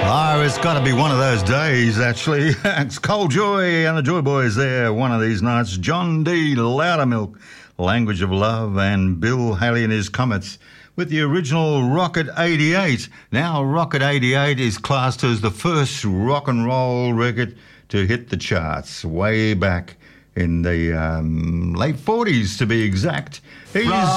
Oh, it's got to be one of those days, actually. It's Cold Joy and the Joy Boys there one of these nights. John D. Loudermilk, Language of Love, and Bill Haley and his Comets with the original Rocket 88. Now, Rocket 88 is classed as the first rock and roll record to hit the charts way back in the late 40s, to be exact. He's